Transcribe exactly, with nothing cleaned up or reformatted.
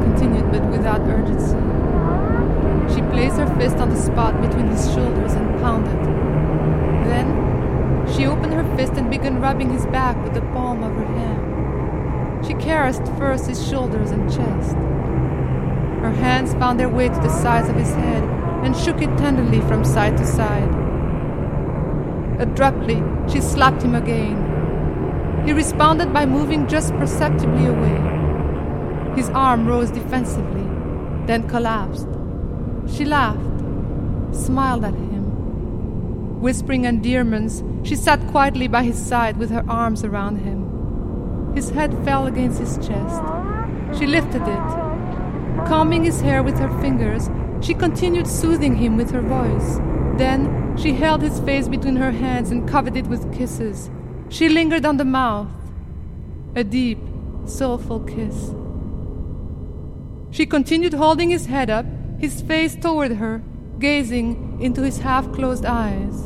continued, but without urgency. She placed her fist on the spot between his shoulders and pounded. Then, she opened her fist and began rubbing his back with the palm of her hand. She caressed first his shoulders and chest. Her hands found their way to the sides of his head and shook it tenderly from side to side. Abruptly, she slapped him again. He responded by moving just perceptibly away. His arm rose defensively, then collapsed. She laughed, smiled at him. Whispering endearments, she sat quietly by his side with her arms around him. His head fell against his chest. She lifted it. Combing his hair with her fingers, she continued soothing him with her voice. Then she held his face between her hands and covered it with kisses. She lingered on the mouth, a deep, soulful kiss. She continued holding his head up, his face toward her, gazing into his half-closed eyes.